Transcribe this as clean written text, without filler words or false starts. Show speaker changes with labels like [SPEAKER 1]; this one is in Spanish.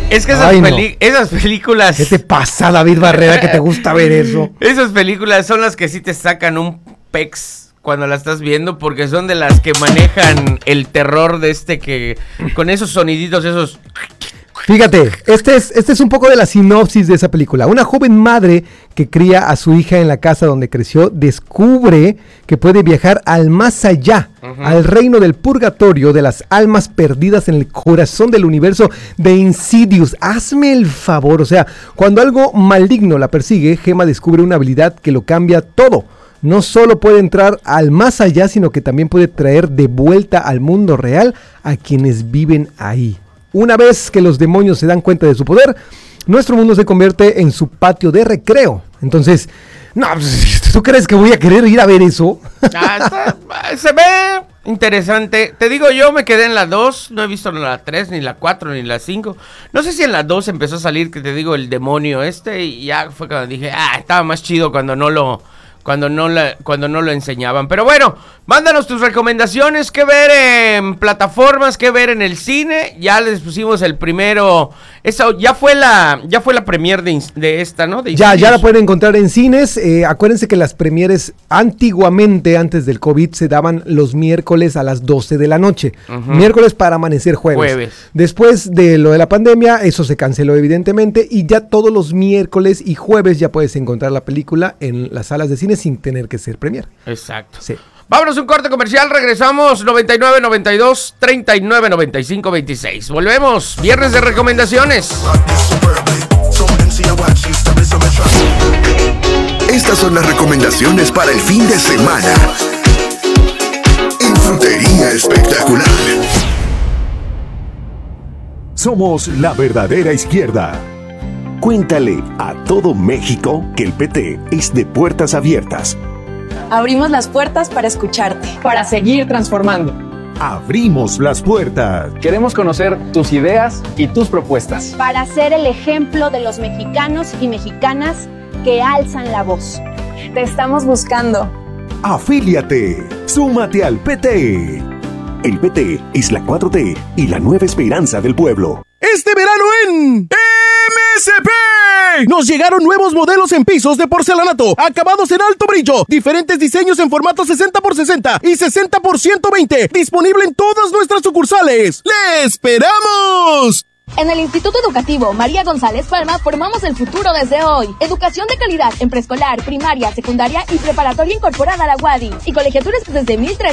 [SPEAKER 1] Es que esas películas...
[SPEAKER 2] ¿Qué te pasa, David Barrera, que te gusta ver eso?
[SPEAKER 1] Esas películas son las que sí te sacan un pex cuando la estás viendo, porque son de las que manejan el terror de que... Con esos soniditos, esos...
[SPEAKER 2] Fíjate, este es un poco de la sinopsis de esa película. Una joven madre que cría a su hija en la casa donde creció descubre que puede viajar al más allá, al reino del purgatorio de las almas perdidas en el corazón del universo de Insidious. Hazme el favor, o sea, cuando algo maligno la persigue, Gemma descubre una habilidad que lo cambia todo. No solo puede entrar al más allá, sino que también puede traer de vuelta al mundo real a quienes viven ahí. Una vez que los demonios se dan cuenta de su poder, nuestro mundo se convierte en su patio de recreo. Entonces, no, ¿tú crees que voy a querer ir a ver eso?
[SPEAKER 1] Se ve interesante. Te digo, yo me quedé en la 2, no he visto la 3, ni la 4, ni la 5. No sé si en la 2 empezó a salir, que te digo, el demonio y ya fue cuando dije, estaba más chido cuando no lo enseñaban. Pero bueno, mándanos tus recomendaciones, qué ver en plataformas, qué ver en el cine. Ya les pusimos el primero. Eso ya fue la premier de esta, ¿no?
[SPEAKER 2] Ya la pueden encontrar en cines. Acuérdense que las premieres antiguamente, antes del COVID, se daban los miércoles a las 12 de la noche. Miércoles para amanecer jueves. Después de lo de la pandemia, eso se canceló evidentemente, y ya todos los miércoles y jueves ya puedes encontrar la película en las salas de cine sin tener que ser premier.
[SPEAKER 1] Exacto. Sí. Vámonos a un corte comercial, regresamos 99 92 39 95 26. Volvemos, viernes de recomendaciones.
[SPEAKER 3] Estas son las recomendaciones para el fin de semana en Frutería Espectacular.
[SPEAKER 4] Somos la verdadera izquierda. Cuéntale a todo México que el PT es de puertas abiertas.
[SPEAKER 5] Abrimos las puertas para escucharte.
[SPEAKER 6] Para seguir transformando.
[SPEAKER 4] Abrimos las puertas.
[SPEAKER 6] Queremos conocer tus ideas y tus propuestas.
[SPEAKER 7] Para ser el ejemplo de los mexicanos y mexicanas que alzan la voz.
[SPEAKER 5] Te estamos buscando.
[SPEAKER 4] Afíliate. Súmate al PT. El PT es la 4T y la nueva esperanza del pueblo.
[SPEAKER 8] Este verano en MSP nos llegaron nuevos modelos en pisos de porcelanato, acabados en alto brillo, diferentes diseños en formato 60x60 y 60x120, disponible en todas nuestras sucursales. ¡Le esperamos!
[SPEAKER 9] En el Instituto Educativo María González Palma formamos el futuro desde hoy. Educación de calidad en preescolar, primaria, secundaria y preparatoria incorporada a la UADY. Y colegiaturas desde 1,300